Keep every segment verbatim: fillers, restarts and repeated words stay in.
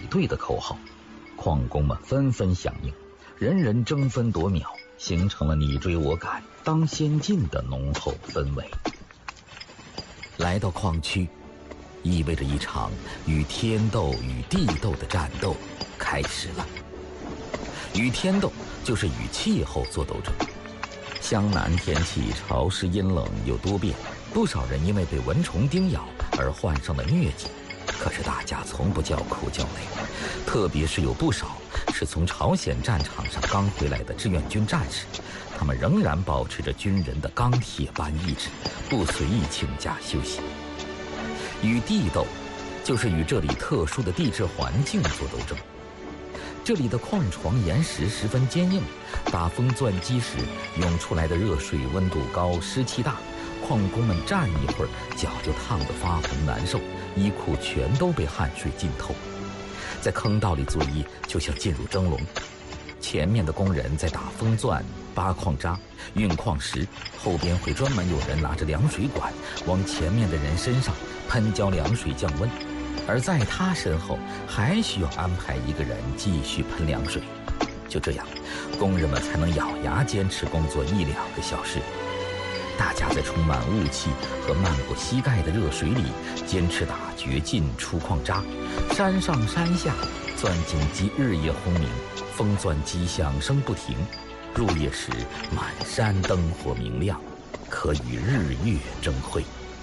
队的口号，矿工们纷纷响应，人人争分夺秒，形成了你追我赶、当先进的浓厚氛围。来到矿区，意味着一场与天斗与地斗的战斗开始了。与天斗就是与气候做斗争。湘南天气潮湿阴冷又多变，不少人因为被蚊虫叮咬而患上了疟疾。可是大家从不叫苦叫累，特别是有不少是从朝鲜战场上刚回来的志愿军战士，他们仍然保持着军人的钢铁般意志，不随意请假休息。与地斗就是与这里特殊的地质环境做斗争。这里的矿床岩石十分坚硬，打风钻机时涌出来的热水温度高，湿气大，矿工们站一会儿脚就烫得发红难受，衣裤全都被汗水浸透。在坑道里作业就像进入蒸笼，前面的工人在打风钻、扒矿渣、运矿石，后边会专门有人拿着凉水管往前面的人身上喷浇凉水降温，而在他身后还需要安排一个人继续喷凉水。就这样，工人们才能咬牙坚持工作一两个小时。大家在充满雾气和漫过膝盖的热水里坚持打掘进出矿渣，山上山下钻井机日夜轰鸣，风钻机响声不停。入夜时满山灯火明亮，可与日月争辉。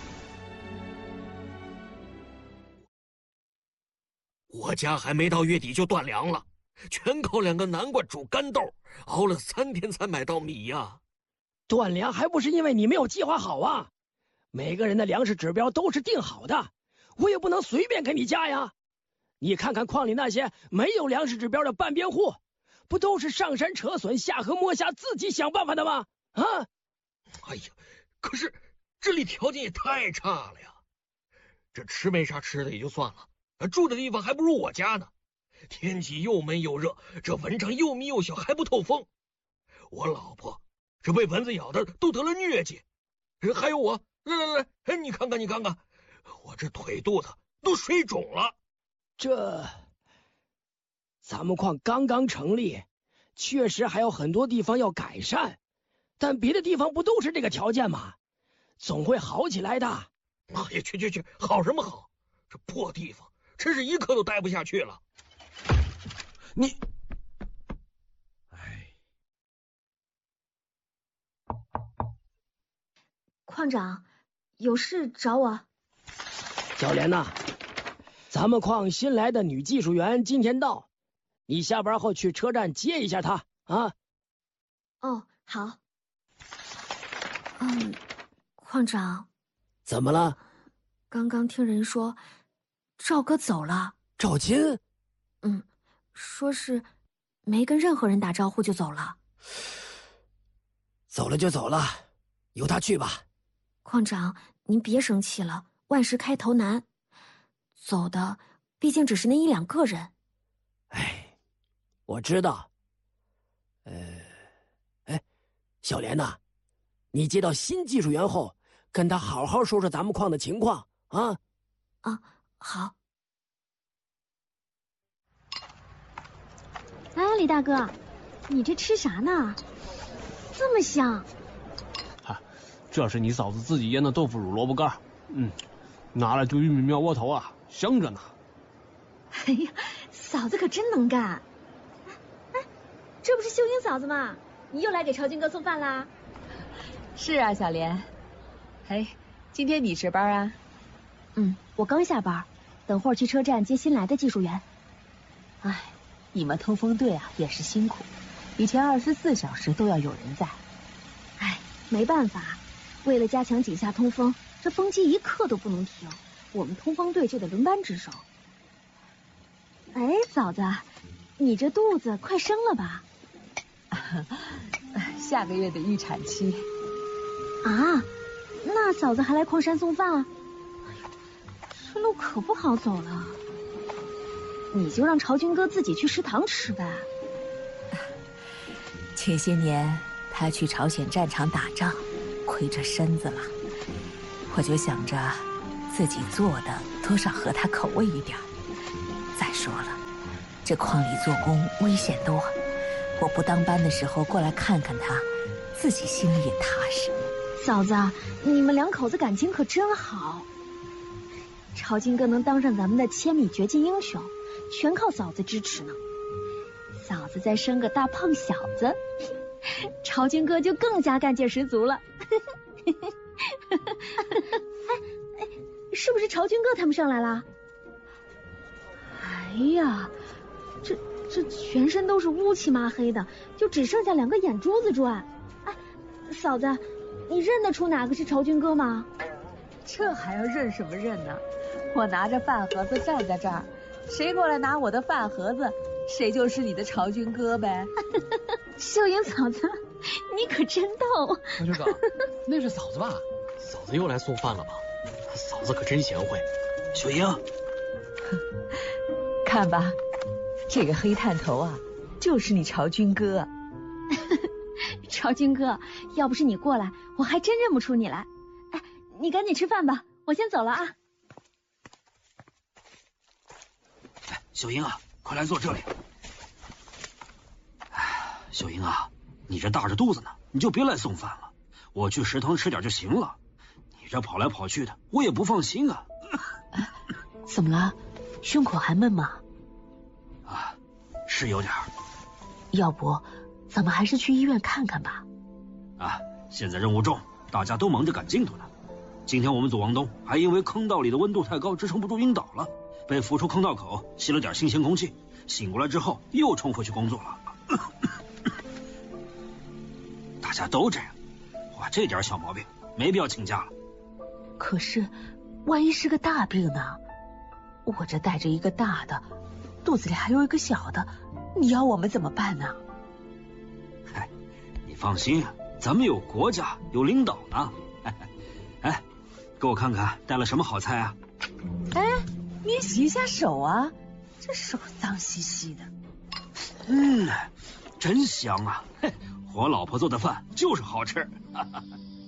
我家还没到月底就断粮了，全靠两个南瓜煮干豆，熬了三天才买到米呀、啊。 断粮还不是因为你没有计划好啊！每个人的粮食指标都是定好的，我也不能随便给你加呀。你看看矿里那些没有粮食指标的半边户，不都是上山扯笋下河摸虾自己想办法的吗？啊！ 哎呀，可是这里条件也太差了呀！这吃没啥吃的也就算了，住的地方还不如我家呢。天气又闷又热，这蚊帐又密又小，还不透风。我老婆这被蚊子咬的都得了疟疾，还有我，来来来，哎，你看看你看看，我这腿肚子都水肿了。 这咱们矿刚刚成立，确实还有很多地方要改善，但别的地方不都是这个条件吗？总会好起来的。 哎呀，去去去，好什么好？这破地方真是一刻都待不下去了。 你矿长，有事找我？ 小莲呐，咱们矿新来的女技术员今天到，你下班后去车站接一下她啊。 哦，好。嗯，矿长。 怎么了？ 刚刚听人说，赵哥走了。 赵金？ 嗯，说是没跟任何人打招呼就走了。 走了就走了，由他去吧。 矿长，您别生气了，万事开头难，走的毕竟只是那一两个人。 哎，我知道。呃，哎，小莲呐，你接到新技术员后，跟他好好说说咱们矿的情况啊。 啊，好。 哎，李大哥，你这吃啥呢？这么香。 哈，这是你嫂子自己腌的豆腐乳萝卜干，嗯，拿来炖玉米面窝头啊，香着呢。 哎呀，嫂子可真能干。哎，这不是秀英嫂子吗？你又来给朝军哥送饭啦？ 是啊，小莲。哎，今天你值班啊？ 嗯，我刚下班，等会儿去车站接新来的技术员。 哎，你们通风队啊也是辛苦，以前二十四小时都要有人在。 哎，没办法，为了加强井下通风，这风机一刻都不能停，我们通风队就得轮班值守。哎，嫂子，你这肚子快生了吧？ 下个月的预产期。 啊，那嫂子还来矿山送饭啊？这路可不好走了，你就让朝军哥自己去食堂吃呗。 前些年他去朝鲜战场打仗，亏着身子了，我就想着自己做的多少合他口味一点。再说了， 这矿里做工危险多，我不当班的时候过来看看他，自己心里也踏实。 嫂子，你们两口子感情可真好。朝金哥能当上咱们的千米绝技英雄，全靠嫂子支持呢。嫂子再生个大胖小子，朝金哥就更加干劲十足了。哎哎，是不是朝军哥他们上来了？哎呀，这这全身都是乌漆麻黑的，就只剩下两个眼珠子转。哎，嫂子，你认得出哪个是朝军哥吗？ 这还要认什么认呢？我拿着饭盒子站在这儿，谁过来拿我的饭盒子，谁就是你的朝军哥呗。 秀英嫂子，你可真逗。 王学长，那是嫂子吧？嫂子又来送饭了吧？嫂子可真贤惠。 秀英， 看吧，这个黑探头啊，就是你朝军哥。 朝军哥，要不是你过来，我还真认不出你来。哎，你赶紧吃饭吧，我先走了啊。 哎，秀英啊，快来坐这里。哎，秀英啊，你这大着肚子呢，你就别来送饭了，我去食堂吃点就行了。你这跑来跑去的，我也不放心啊。 啊，怎么了？胸口还闷吗？ 啊，是有点儿。 要不，咱们还是去医院看看吧。 啊，现在任务重，大家都忙着赶进度呢。今天我们组王东还因为坑道里的温度太高，支撑不住晕倒了，被扶出坑道口吸了点新鲜空气，醒过来之后又冲回去工作了。大家都这样，哇，这点小毛病没必要请假了。 可是，万一是个大病呢？我这带着一个大的，肚子里还有一个小的，你要我们怎么办呢？ 嗨，你放心，咱们有国家，有领导呢。哎，给我看看带了什么好菜啊？ 哎，你也洗一下手啊，这手脏兮兮的。 嗯，真香啊！嘿，我老婆做的饭就是好吃。